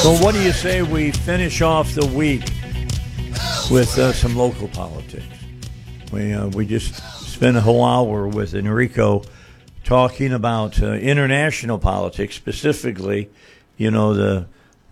So what do you say we finish off the week with some local politics? We just spent a whole hour with Enrico talking about international politics, specifically, the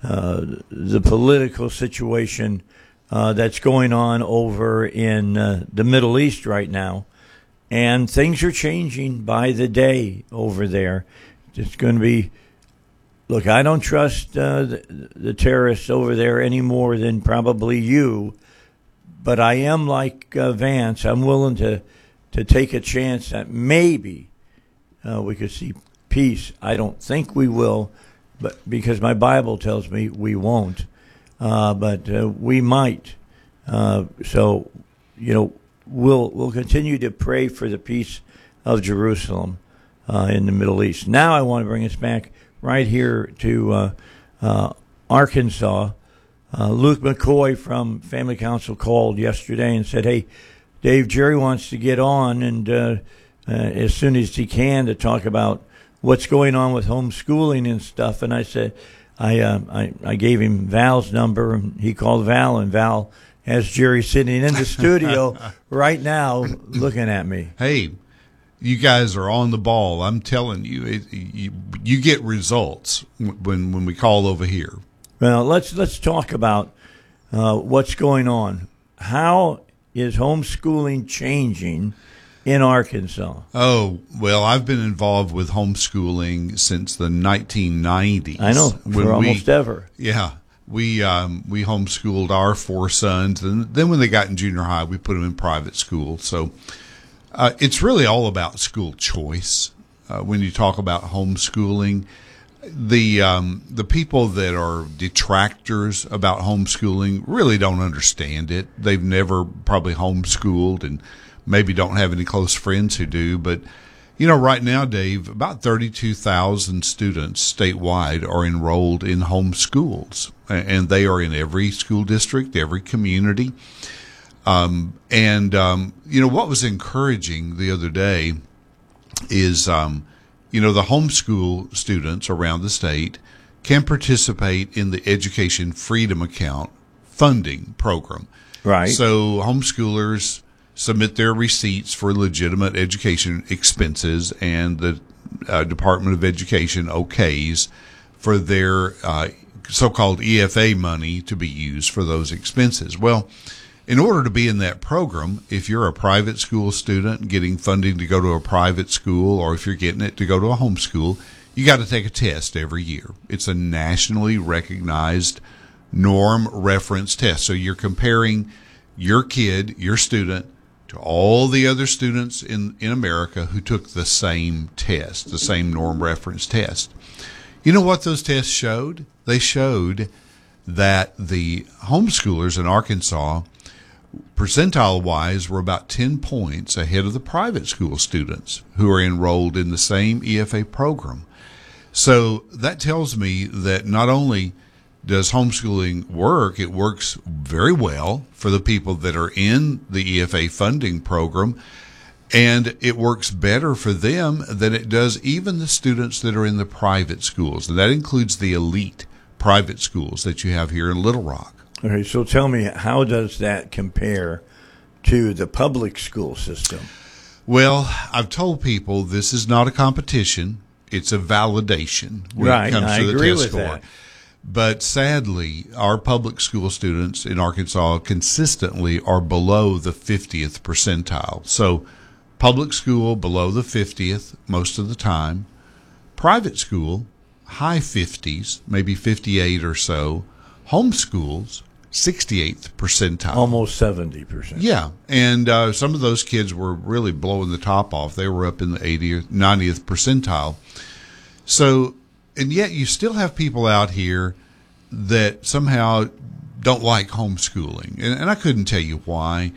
political situation that's going on over in the Middle East right now. And things are changing by the day over there. It's going to be, look, I don't trust the terrorists over there any more than probably you, but I am like Vance. I'm willing to take a chance that maybe we could see peace. I don't think we will, but because my Bible tells me we won't, but we might. So, we'll continue to pray for the peace of Jerusalem in the Middle East. Now I want to bring us back right here to Arkansas. Luke McCoy from Family Council called yesterday and said, "Hey, Dave, Jerry wants to get on and as soon as he can to talk about what's going on with homeschooling and stuff." And I said, I gave him Val's number, and he called Val, and Val has Jerry sitting in the studio right now looking at me. Hey, you guys are on the ball. I'm telling you, you get results when we call over here. Well, let's talk about what's going on. How is homeschooling changing in Arkansas? Oh, well, I've been involved with homeschooling since the 1990s. I know, almost ever. Yeah. We homeschooled our 4 sons, and then when they got in junior high, we put them in private school. So it's really all about school choice. When you talk about homeschooling, the people that are detractors about homeschooling really don't understand it. They've never probably homeschooled and maybe don't have any close friends who do. But right now, Dave, about 32,000 students statewide are enrolled in homeschools, and they are in every school district, every community. What was encouraging the other day is, the homeschool students around the state can participate in the Education Freedom Account funding program. Right. So homeschoolers submit their receipts for legitimate education expenses, and the Department of Education okays for their so-called EFA money to be used for those expenses. Well, in order to be in that program, if you're a private school student getting funding to go to a private school, or if you're getting it to go to a homeschool, you got to take a test every year. It's a nationally recognized norm reference test. So you're comparing your kid, your student, to all the other students in America who took the same test, the same norm reference test. You know what those tests showed? They showed that the homeschoolers in Arkansas, percentile-wise, were about 10 points ahead of the private school students who are enrolled in the same EFA program. So that tells me that not only does homeschooling work, it works very well for the people that are in the EFA funding program, and it works better for them than it does even the students that are in the private schools. And that includes the elite private schools that you have here in Little Rock. Okay, so tell me, how does that compare to the public school system? Well, I've told people this is not a competition. It's a validation when it comes to the test score. That. But sadly, our public school students in Arkansas consistently are below the 50th percentile. So public school below the 50th most of the time. Private school, high 50s, maybe 58 or so. Homeschools, 68th percentile. Almost 70%. Yeah, and some of those kids were really blowing the top off. They were up in the 80th, 90th percentile. So, and yet you still have people out here that somehow don't like homeschooling. And I couldn't tell you why.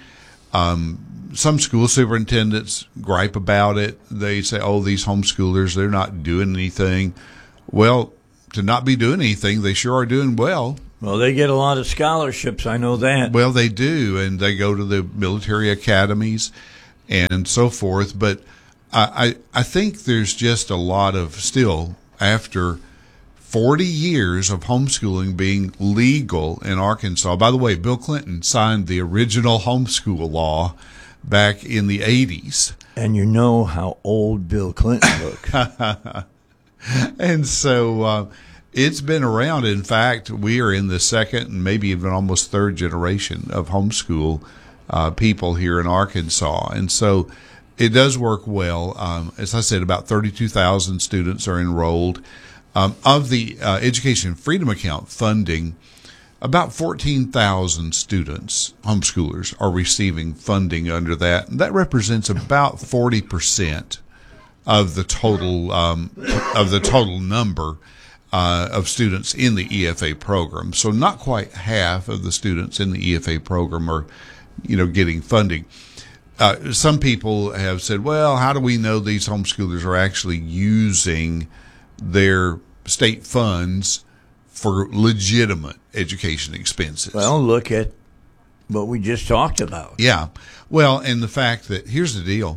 Some school superintendents gripe about it. They say, oh, these homeschoolers, they're not doing anything. Well, to not be doing anything, they sure are doing well. Well, they get a lot of scholarships, I know that. Well, they do, and they go to the military academies and so forth. But I think there's just a lot of still, after 40 years of homeschooling being legal in Arkansas. By the way, Bill Clinton signed the original homeschool law back in the 80s. And you know how old Bill Clinton looks. And so it's been around. In fact, we are in the second and maybe even almost third generation of homeschool people here in Arkansas. And so it does work well. As I said, about 32,000 students are enrolled. Of the Education Freedom Account funding, about 14,000 students, homeschoolers, are receiving funding under that. And that represents about 40% of the total number of students in the EFA program. So not quite half of the students in the EFA program are, getting funding. Some people have said, well, how do we know these homeschoolers are actually using their state funds for legitimate education expenses? Well, look at what we just talked about. Yeah. Well, and the fact that, here's the deal.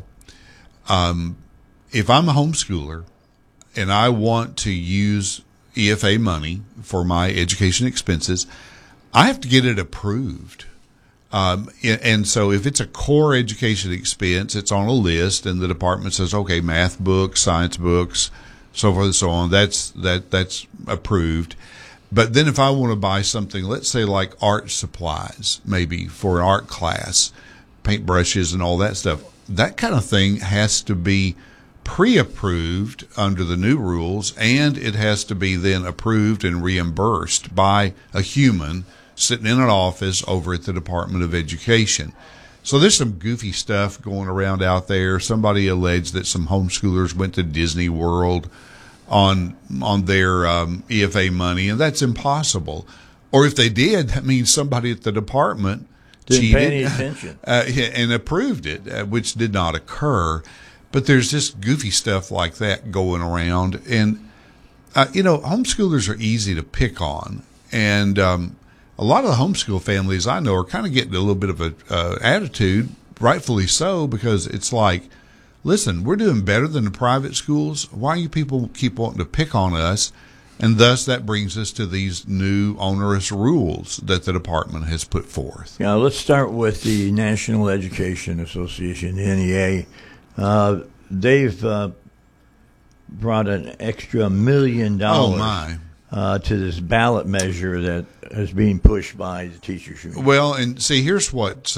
If I'm a homeschooler and I want to use EFA money for my education expenses, I have to get it approved. And so if it's a core education expense, it's on a list and the department says, okay, math books, science books, so forth and so on, that's approved. But then if I want to buy something, let's say like art supplies, maybe for an art class, paintbrushes and all that stuff, that kind of thing has to be pre-approved under the new rules, and it has to be then approved and reimbursed by a human sitting in an office over at the Department of Education. So there's some goofy stuff going around out there. Somebody alleged that some homeschoolers went to Disney World on their EFA money, and that's impossible. Or if they did, that means somebody at the department didn't pay any attention and approved it, which did not occur. But there's just goofy stuff like that going around, and homeschoolers are easy to pick on, and a lot of the homeschool families I know are kind of getting a little bit of a attitude, rightfully so, because it's like, listen, we're doing better than the private schools. Why do you people keep wanting to pick on us? And thus that brings us to these new onerous rules that the department has put forth. Now, let's start with the National Education Association, the NEA. They've brought an extra $1 million to this ballot measure that is being pushed by the teachers union. Well, and see, here's what's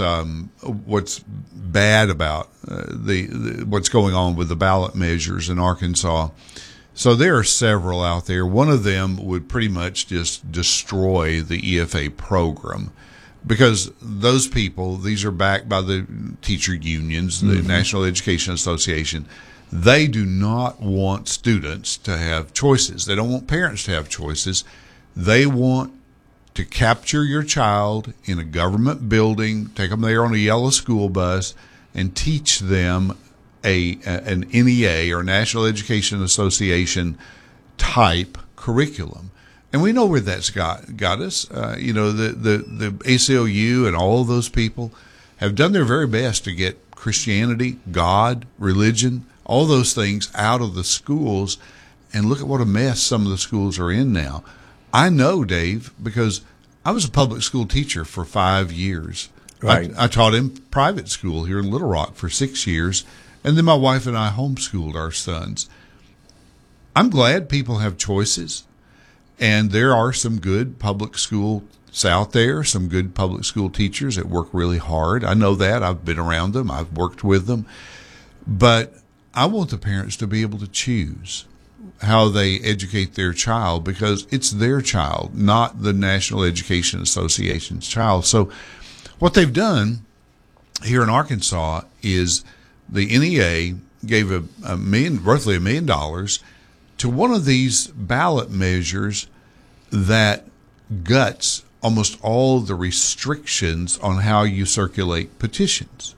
bad about what's going on with the ballot measures in Arkansas. So there are several out there. One of them would pretty much just destroy the EFA program, because those people, these are backed by the teacher unions, the National Education Association. They do not want students to have choices. They don't want parents to have choices. They want to capture your child in a government building, take them there on a yellow school bus, and teach them an NEA, or National Education Association type curriculum. And we know where that's got us. The ACLU and all of those people have done their very best to get Christianity, God, religion, all those things out of the schools. And look at what a mess some of the schools are in now. I know, Dave, because I was a public school teacher for 5 years. Right. I taught in private school here in Little Rock for 6 years. And then my wife and I homeschooled our sons. I'm glad people have choices. And there are some good public schools out there, some good public school teachers that work really hard. I know that. I've been around them. I've worked with them. But I want the parents to be able to choose how they educate their child, because it's their child, not the National Education Association's child. So what they've done here in Arkansas is the NEA gave roughly $1 million to one of these ballot measures that guts almost all the restrictions on how you circulate petitions.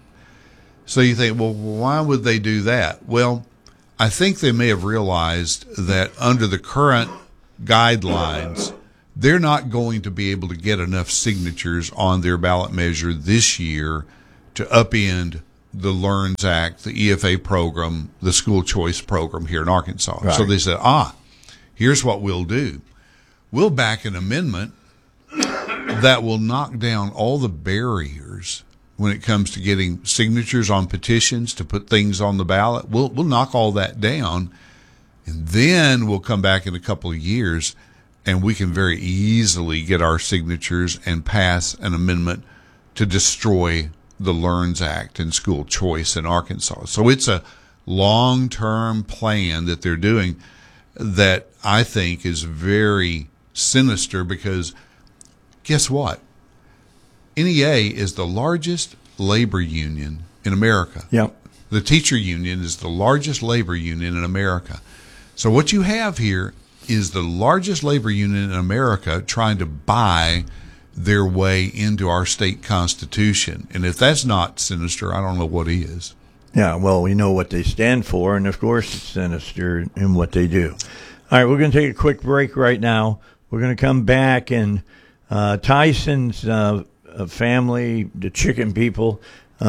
So you think, well, why would they do that? Well, I think they may have realized that under the current guidelines, they're not going to be able to get enough signatures on their ballot measure this year to upend the LEARNS Act, the EFA program, the school choice program here in Arkansas. Right. So they said, here's what we'll do. We'll back an amendment that will knock down all the barriers when it comes to getting signatures on petitions to put things on the ballot. We'll knock all that down, and then we'll come back in a couple of years, and we can very easily get our signatures and pass an amendment to destroy the LEARNS Act and school choice in Arkansas. So it's a long-term plan that they're doing that I think is very sinister, because guess what? NEA is the largest labor union in America. Yep. The teacher union is the largest labor union in America. So what you have here is the largest labor union in America trying to buy their way into our state constitution. And if that's not sinister, I don't know what is. Yeah, well, we know what they stand for, and of course it's sinister in what they do. All right, we're going to take a quick break right now. We're going to come back, and Tyson's family, the chicken people,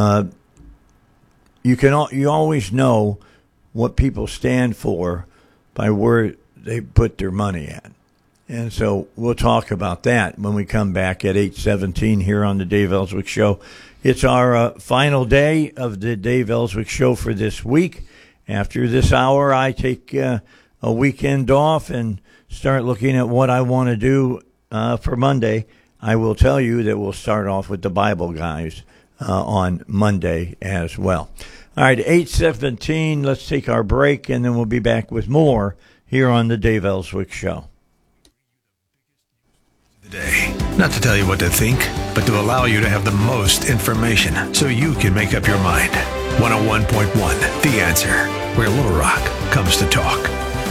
you always know what people stand for by where they put their money at. And so we'll talk about that when we come back at 8:17 here on the Dave Ellswick Show. It's our final day of the Dave Ellswick Show for this week. After this hour, I take a weekend off and start looking at what I want to do for Monday. I will tell you that we'll start off with the Bible guys on Monday as well. All right, 8:17, let's take our break, and then we'll be back with more here on the Dave Ellswick Show. Today, not to tell you what to think, but to allow you to have the most information so you can make up your mind. 101.1, The Answer, where Little Rock comes to talk.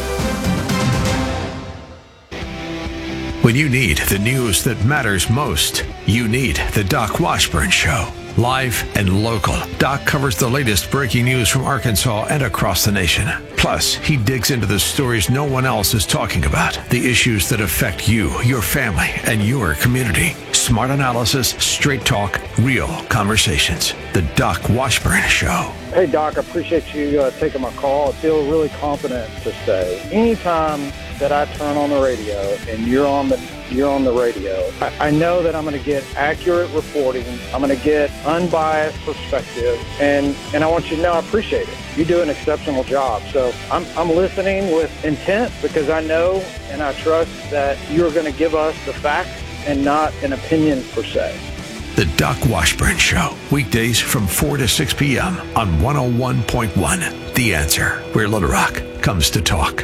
When you need the news that matters most, you need the Doc Washburn Show. Live and local, Doc covers the latest breaking news from Arkansas and across the nation. Plus, he digs into the stories no one else is talking about, the issues that affect you, your family, and your community. Smart analysis, straight talk, real conversations. The Doc Washburn Show. Hey, Doc, I appreciate you taking my call. I feel really confident to say anytime that I turn on the radio and you're on the radio, I know that I'm going to get accurate reporting. I'm going to get unbiased perspective, and I want you to know I appreciate it. You do an exceptional job. So I'm listening with intent, because I know and I trust that you're going to give us the facts and not an opinion per se. The Doc Washburn Show, weekdays from 4 to 6 p.m. on 101.1 The Answer, where Little Rock comes to talk.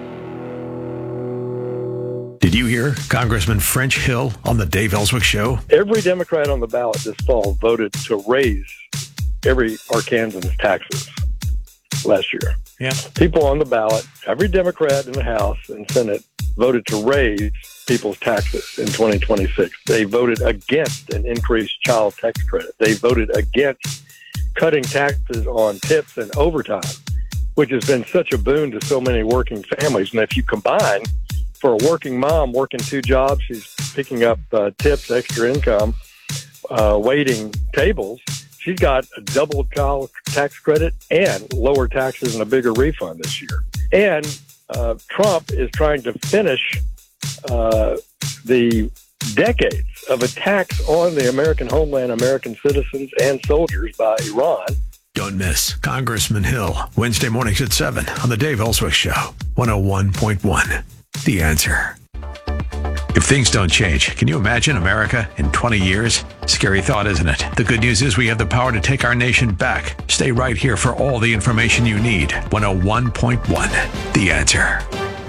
Did you hear Congressman French Hill on the Dave Ellswick Show? Every Democrat on the ballot this fall voted to raise every Arkansan's taxes last year. Yeah. People on the ballot, every Democrat in the House and Senate voted to raise people's taxes in 2026. They voted against an increased child tax credit. They voted against cutting taxes on tips and overtime, which has been such a boon to so many working families. And if you combine, for a working mom working two jobs, she's picking up tips, extra income, waiting tables. She's got a double child tax credit and lower taxes and a bigger refund this year. And Trump is trying to finish the decades of attacks on the American homeland, American citizens, and soldiers by Iran. Don't miss Congressman Hill, Wednesday mornings at 7 on the Dave Ellswick Show, 101.1 The Answer. If things don't change, can you imagine America in 20 years? Scary thought, isn't it? The good news is we have the power to take our nation back. Stay right here for all the information you need. 101.1 The Answer.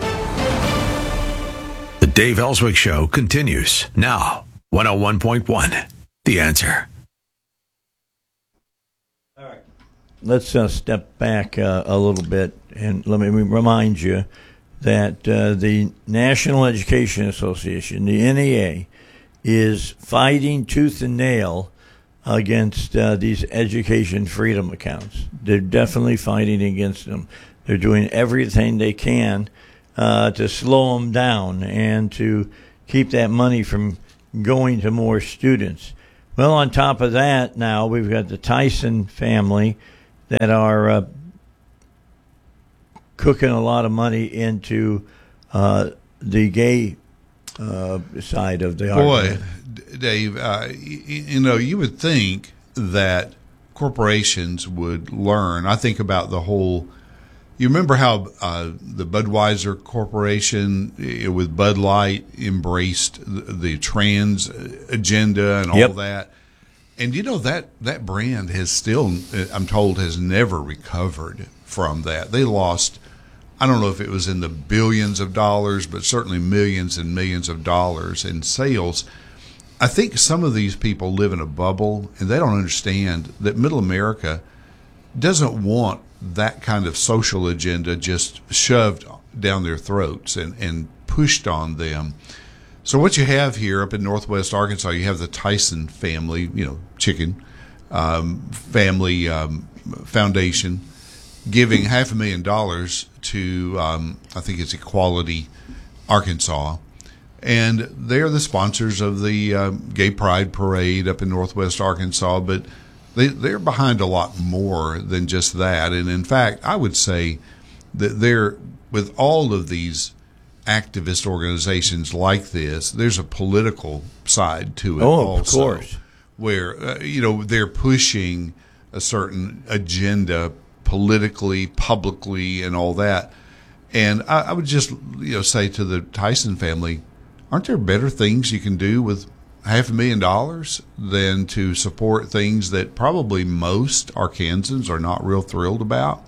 The Dave Ellswick Show continues now. 101.1 The Answer. All right. Let's step back a little bit, and let me remind you that the National Education Association, the NEA, is fighting tooth and nail against these education freedom accounts. They're definitely fighting against them. They're doing everything they can to slow them down and to keep that money from going to more students. Well, on top of that, now we've got the Tyson family that are cooking a lot of money into the gay side of the Boy, argument. Dave, you would think that corporations would learn. I think about the whole. You remember how the Budweiser Corporation with Bud Light embraced the trans agenda and all that? And that brand has still, I'm told, has never recovered from that. They lost, I don't know if it was in the billions of dollars, but certainly millions and millions of dollars in sales. I think some of these people live in a bubble, and they don't understand that Middle America doesn't want that kind of social agenda just shoved down their throats and pushed on them. So what you have here up in Northwest Arkansas, you have the Tyson family, chicken family foundation, giving $500,000 to I think it's Equality Arkansas, and they're the sponsors of the Gay Pride Parade up in Northwest Arkansas, but they're behind a lot more than just that. And in fact, I would say that they're, with all of these activist organizations like this, there's a political side to it also. Of course. Where, they're pushing a certain agenda politically, publicly, and all that. And I would just, say to the Tyson family, aren't there better things you can do with $500,000 than to support things that probably most Arkansans are not real thrilled about?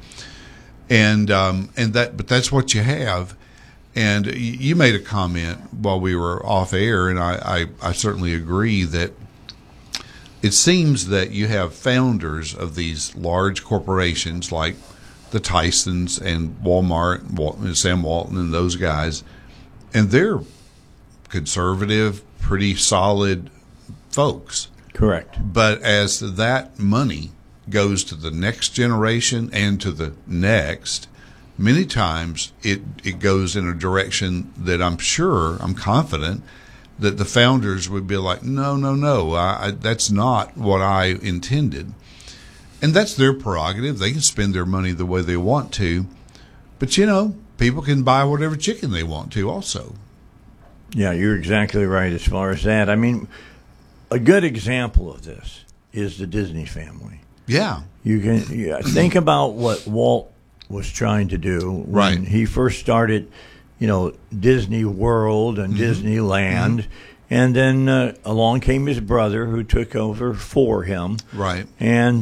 But that's what you have. And you made a comment while we were off air, and I certainly agree that it seems that you have founders of these large corporations like the Tysons and Walmart, Sam Walton and those guys, and they're conservative, pretty solid folks. Correct. But as that money goes to the next generation and to the next, many times it goes in a direction that I'm confident that the founders would be like, no, that's not what I intended. And that's their prerogative. They can spend their money the way they want to. But, people can buy whatever chicken they want to also. Yeah, you're exactly right as far as that. I mean, a good example of this is the Disney family. Yeah. You can think about what Walt was trying to do when he first started, Disney World and Disneyland. And then along came his brother who took over for him. Right. And,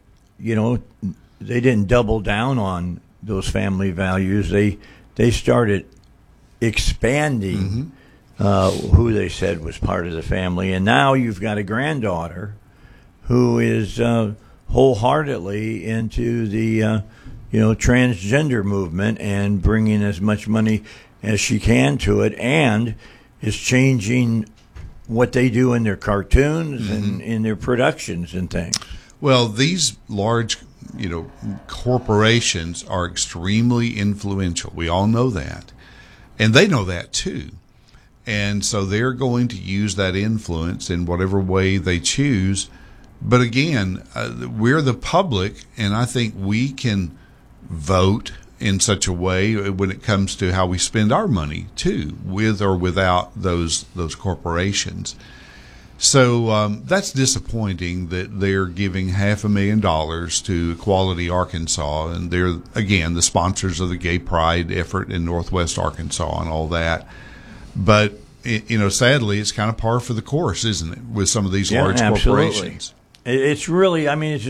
they didn't double down on those family values. They started expanding who they said was part of the family. And now you've got a granddaughter who is wholeheartedly into the transgender movement and bringing as much money as she can to it, and is changing what they do in their cartoons and in their productions and things. Well, these large, corporations are extremely influential. We all know that. And they know that too. And so they're going to use that influence in whatever way they choose. But again, we're the public, and I think we can vote in such a way when it comes to how we spend our money too, with or without those corporations. So that's disappointing that they're giving $500,000 to Equality Arkansas, and they're, again, the sponsors of the Gay Pride effort in Northwest Arkansas and all that. But, sadly, it's kind of par for the course, isn't it, with some of these large corporations? It's really,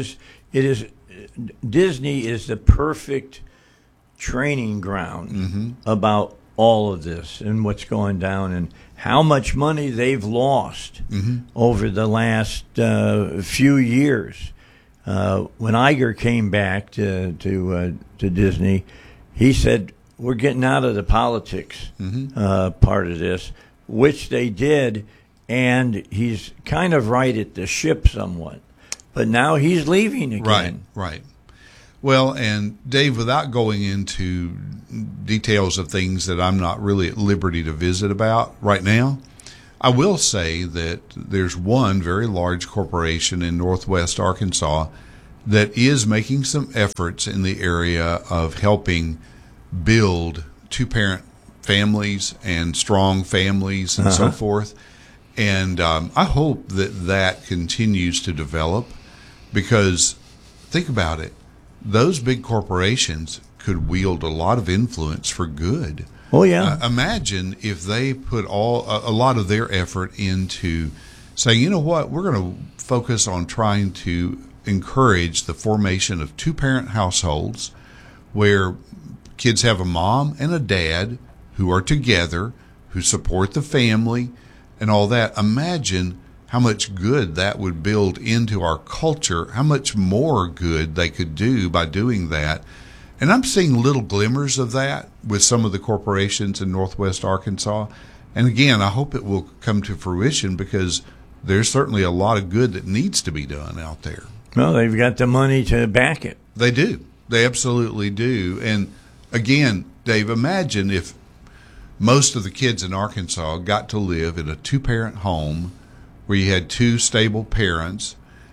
Disney is the perfect training ground about all of this and what's going down and how much money they've lost over the last few years. When Iger came back to Disney, he said, we're getting out of the politics part of this, which they did, and he's kind of right at the ship somewhat. But now he's leaving again. Right. Well, and Dave, without going into details of things that I'm not really at liberty to visit about right now, I will say that there's one very large corporation in Northwest Arkansas that is making some efforts in the area of helping build two-parent families and strong families and so forth. And I hope that continues to develop, because think about it. Those big corporations could wield a lot of influence for good. Oh, yeah. Imagine if they put a lot of their effort into saying, you know what, we're going to focus on trying to encourage the formation of two-parent households where kids have a mom and a dad who are together, who support the family and all that. Imagine how much good that would build into our culture, how much more good they could do by doing that. And I'm seeing little glimmers of that with some of the corporations in Northwest Arkansas. And again, I hope it will come to fruition, because there's certainly a lot of good that needs to be done out there. Well, they've got the money to back it. They do. They absolutely do. And again, Dave, imagine if most of the kids in Arkansas got to live in a two-parent home where you had two stable parents.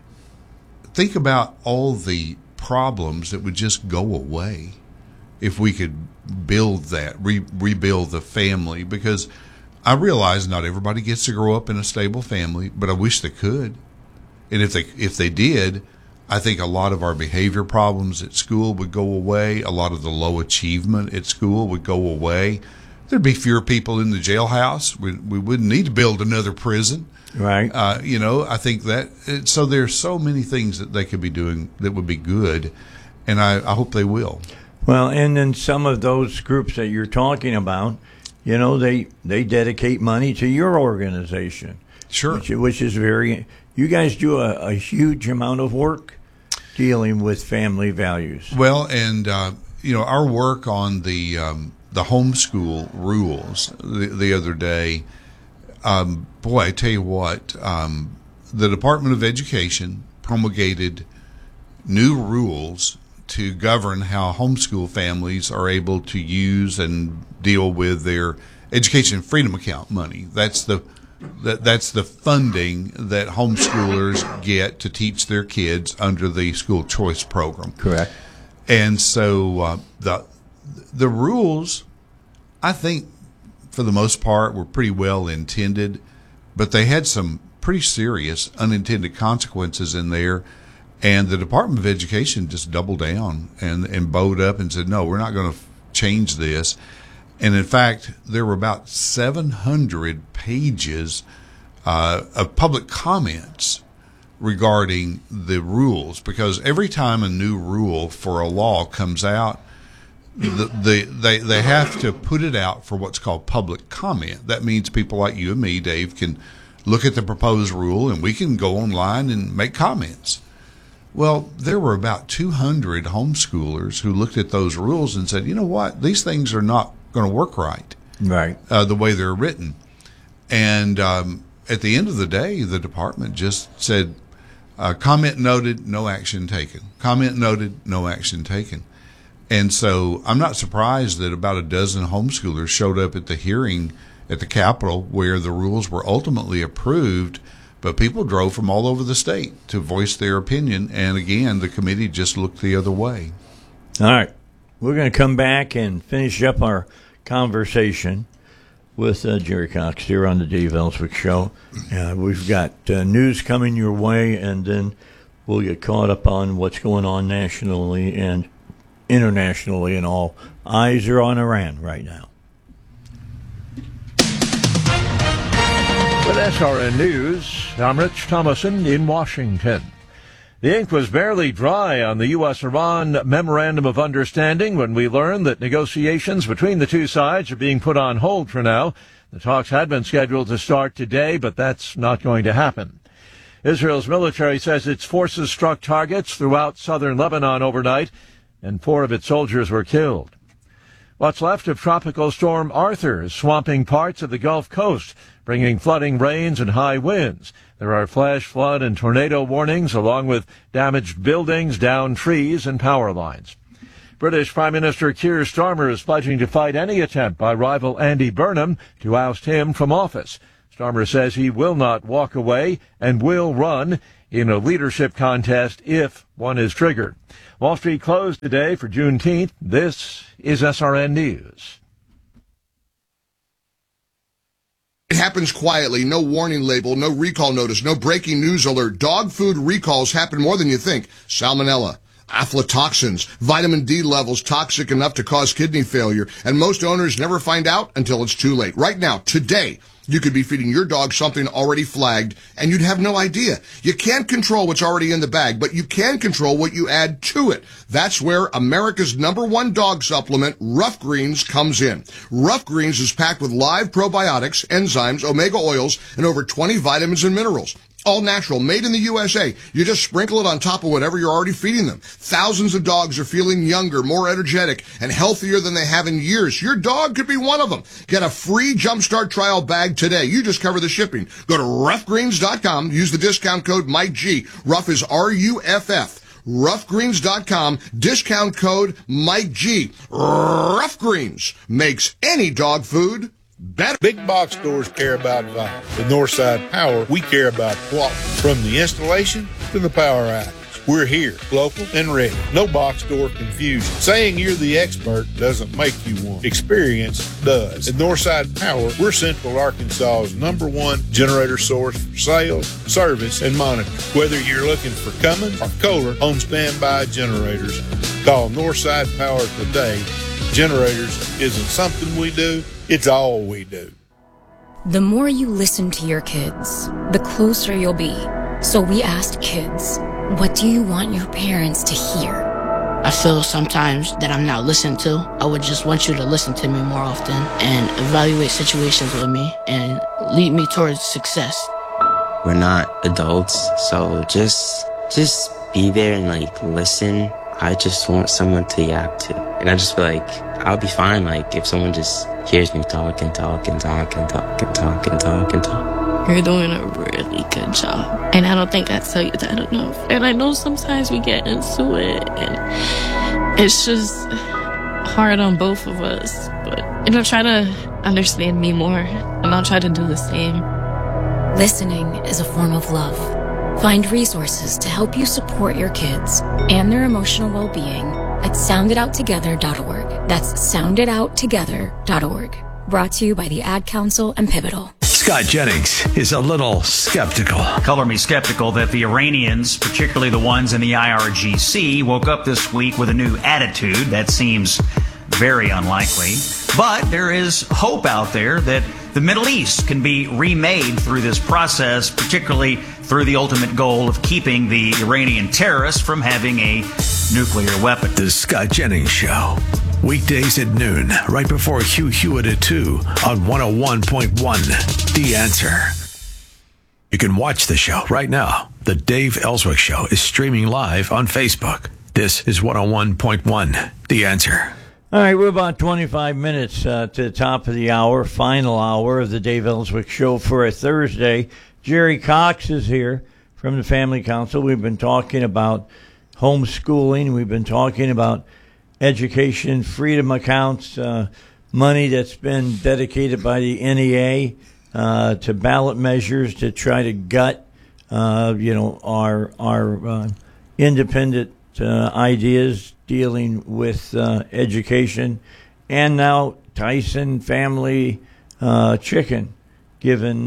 Think about all the problems that would just go away if we could build that, rebuild the family. Because I realize not everybody gets to grow up in a stable family, but I wish they could. And if they did, I think a lot of our behavior problems at school would go away. A lot of the low achievement at school would go away. There'd be fewer people in the jailhouse. We wouldn't need to build another prison. Right. I think that, so there's so many things that they could be doing that would be good, and I hope they will. Well, and then some of those groups that you're talking about, they dedicate money to your organization. Sure. Which is you guys do a huge amount of work dealing with family values. Well, and, our work on the homeschool rules the other day, boy, I tell you what, the Department of Education promulgated new rules to govern how homeschool families are able to use and deal with their Education Freedom Account money. That's the funding that homeschoolers get to teach their kids under the school choice program. Correct. And so the rules, I think, for the most part, were pretty well intended, but they had some pretty serious unintended consequences in there. And the Department of Education just doubled down and bowed up and said, no, we're not going to change this. And in fact, there were about 700 pages of public comments regarding the rules, because every time a new rule for a law comes out, they have to put it out for what's called public comment. That means people like you and me, Dave, can look at the proposed rule and we can go online and make comments. Well, there were about 200 homeschoolers who looked at those rules and said, you know what, these things are not going to work right. Right. The way they're written. And at the end of the day, the department just said, comment noted, no action taken. Comment noted, no action taken. And so I'm not surprised that about a dozen homeschoolers showed up at the hearing at the Capitol where the rules were ultimately approved, but people drove from all over the state to voice their opinion. And again, the committee just looked the other way. All right. We're going to come back and finish up our conversation with Jerry Cox here on the Dave Ellswick Show. We've got news coming your way, and then we'll get caught up on what's going on nationally and internationally, and all eyes are on Iran right now. With SRN News, I'm Rich Thomason in Washington. The ink was barely dry on the U.S.-Iran Memorandum of Understanding when we learned that negotiations between the two sides are being put on hold for now. The talks had been scheduled to start today, but that's not going to happen. Israel's military says its forces struck targets throughout southern Lebanon overnight, and 4 of its soldiers were killed. What's left of Tropical Storm Arthur is swamping parts of the Gulf Coast, bringing flooding rains and high winds. There are flash flood and tornado warnings, along with damaged buildings, downed trees, and power lines. British Prime Minister Keir Starmer is pledging to fight any attempt by rival Andy Burnham to oust him from office. Starmer says he will not walk away and will run in a leadership contest if one is triggered. Wall Street closed today for Juneteenth. This is SRN News. It happens quietly, no warning label, no recall notice, no breaking news alert. Dog food recalls happen more than you think. Salmonella, aflatoxins, vitamin D levels toxic enough to cause kidney failure, and most owners never find out until it's too late. Right now, today, you could be feeding your dog something already flagged, and you'd have no idea. You can't control what's already in the bag, but you can control what you add to it. That's where America's #1 dog supplement, Rough Greens, comes in. Rough Greens is packed with live probiotics, enzymes, omega oils, and over 20 vitamins and minerals. All natural, made in the USA. You just sprinkle it on top of whatever you're already feeding them. Thousands of dogs are feeling younger, more energetic, and healthier than they have in years. Your dog could be one of them. Get a free Jumpstart trial bag today. You just cover the shipping. Go to roughgreens.com. Use the discount code MikeG. Rough is RUFF. Roughgreens.com. Discount code MikeG. Rough Greens makes any dog food better. Big box stores care about value. With Northside Power, we care about quality. From the installation to the power outage. We're here, local and ready. No box store confusion. Saying you're the expert doesn't make you one. Experience does. At Northside Power, we're Central Arkansas's #1 generator source for sales, service, and monitoring. Whether you're looking for Cummins or Kohler home standby generators, call Northside Power today. Generators isn't something we do, it's all we do. The more you listen to your kids, the closer you'll be. So we asked kids, what do you want your parents to hear? I feel sometimes that I'm not listened to. I would just want you to listen to me more often and evaluate situations with me and lead me towards success. We're not adults, so just be there and listen. I just want someone to yap to. And I just feel like I'll be fine, if someone just hears me talk and talk and talk and talk and talk and talk and talk. You're doing a really good job. And I don't think I tell you that enough. And I know sometimes we get into it and it's just hard on both of us. But, try to understand me more and I'll try to do the same. Listening is a form of love. Find resources to help you support your kids and their emotional well-being at soundidouttogether.org. That's soundidouttogether.org. Brought to you by the Ad Council and Pivotal. Scott Jennings is a little skeptical. Color me skeptical that the Iranians, particularly the ones in the IRGC, woke up this week with a new attitude. That seems very unlikely. But there is hope out there that the Middle East can be remade through this process, particularly through the ultimate goal of keeping the Iranian terrorists from having a nuclear weapon. The Scott Jennings Show. Weekdays at noon, right before Hugh Hewitt at 2 on 101.1 The Answer. You can watch the show right now. The Dave Ellswick Show is streaming live on Facebook. This is 101.1 The Answer. All right, we're about 25 minutes to the top of the hour, final hour of the Dave Ellswick Show for a Thursday. Jerry Cox is here from the Family Council. We've been talking about homeschooling. We've been talking about education, freedom accounts, money that's been dedicated by the NEA to ballot measures to try to gut, our independent ideas dealing with education, and now Tyson Family Chicken given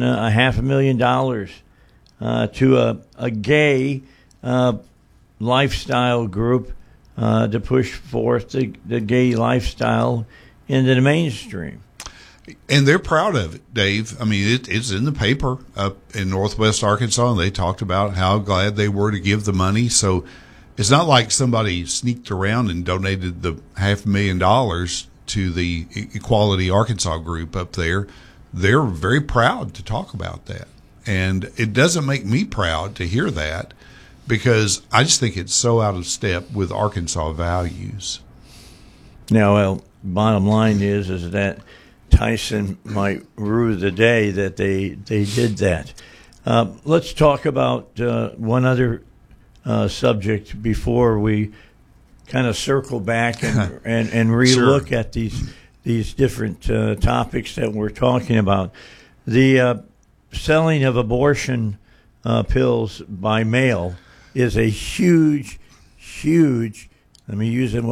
$500,000 to a gay lifestyle group to push forth the gay lifestyle into the mainstream. And they're proud of it, Dave. I mean, it's in the paper up in Northwest Arkansas, and they talked about how glad they were to give the money. So it's not like somebody sneaked around and donated the $500,000 to the Equality Arkansas group up there. They're very proud to talk about that. And it doesn't make me proud to hear that, because I just think it's so out of step with Arkansas values. Now, well, bottom line is that Tyson might rue the day that they did that. Let's talk about one other subject before we kind of circle back and relook at these different topics that we're talking about. The selling of abortion pills by mail is a huge, let me use it